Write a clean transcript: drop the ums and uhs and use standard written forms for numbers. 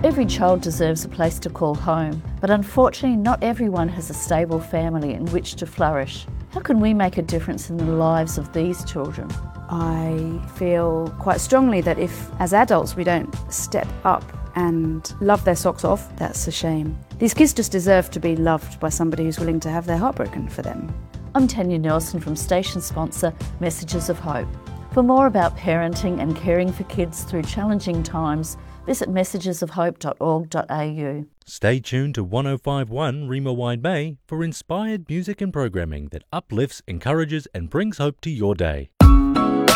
Every child deserves a place to call home, but unfortunately not everyone has a stable family in which to flourish. How can we make a difference in the lives of these children? I feel quite strongly that if, as adults, we don't step up and love their socks off, that's a shame. These kids just deserve to be loved by somebody who's willing to have their heart broken for them. I'm Tanya Nelson from station sponsor Messages of Hope. For more about parenting and caring for kids through challenging times, visit messagesofhope.org.au. Stay tuned to 105.1 Rima Wide Bay for inspired music and programming that uplifts, encourages and brings hope to your day.